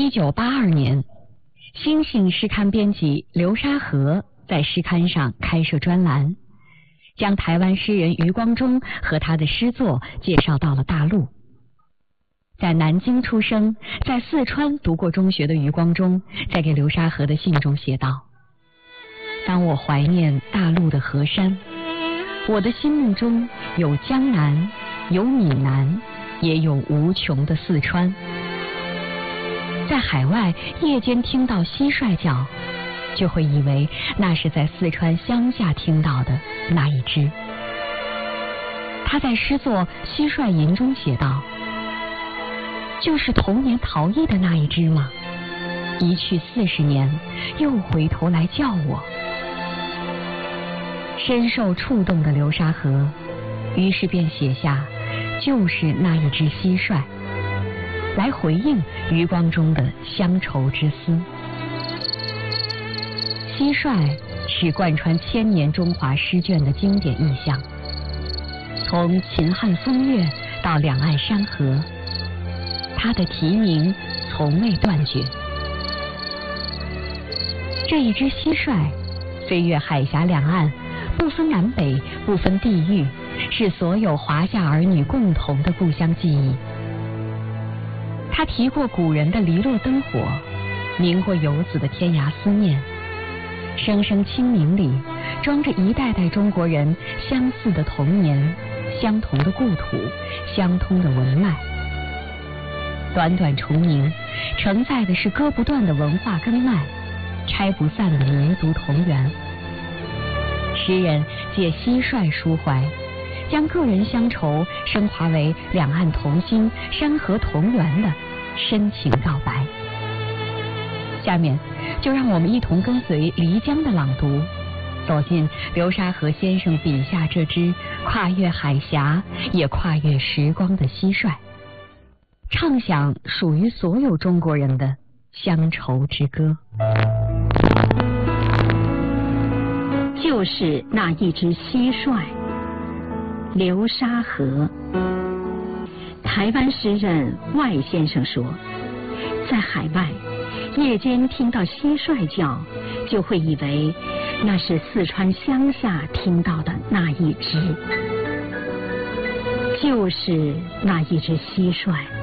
1982年，星星诗刊编辑刘沙河在诗刊上开设专栏，将台湾诗人余光中和他的诗作介绍到了大陆。在南京出生，在四川读过中学的余光中，在给刘沙河的信中写道：当我怀念大陆的河山，我的心目中有江南，有闽南，也有无穷的四川。在海外夜间听到蟋蟀叫，就会以为那是在四川乡下听到的那一只。他在诗作《蟋蟀吟》中写道：就是童年逃逸的那一只吗？一去40年，又回头来叫我。深受触动的流沙河，于是便写下就是那一只蟋蟀，来回应余光中的乡愁之思。蟋蟀是贯穿千年中华诗卷的经典意象，从秦汉风月到两岸山河，它的题名从未断绝。这一只蟋蟀飞越海峡两岸，不分南北，不分地域，是所有华夏儿女共同的故乡记忆。他提过古人的篱落灯火，鸣过游子的天涯思念，声声清明里装着一代代中国人相似的童年，相同的故土，相通的文脉。短短重名，承载的是割不断的文化根脉，拆不散的民族同源。诗人借蟋蟀抒怀，将个人乡愁升华为两岸同心、山河同源的深情告白。下面就让我们一同跟随漓江的朗读，走进流沙河先生笔下这只跨越海峡也跨越时光的蟋蟀，唱响属于所有中国人的乡愁之歌。 就是那一只蟋蟀，流沙河。台湾诗人外先生说，在海外夜间听到蟋蟀叫，就会以为那是四川乡下听到的那一只。就是那一只蟋蟀，